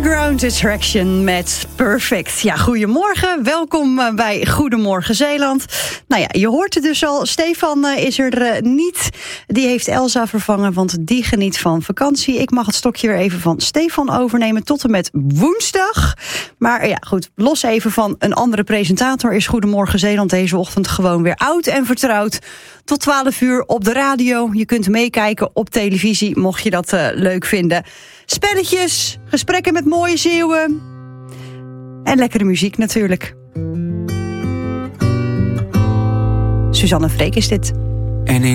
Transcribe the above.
Underground Attraction met Perfect. Ja, goedemorgen. Welkom bij Goedemorgen Zeeland. Nou ja, je hoort het dus al. Stefan is er niet. Die heeft Elsa vervangen, want die geniet van vakantie. Ik mag het stokje weer even van Stefan overnemen tot en met woensdag. Maar ja, goed, los even van een andere presentator is Goedemorgen Zeeland deze ochtend gewoon weer oud en vertrouwd. Tot 12 uur op de radio. Je kunt meekijken op televisie, mocht je dat leuk vinden. Spelletjes, gesprekken met mooie Zeeuwen. En lekkere muziek natuurlijk. Suzanne Freek is dit.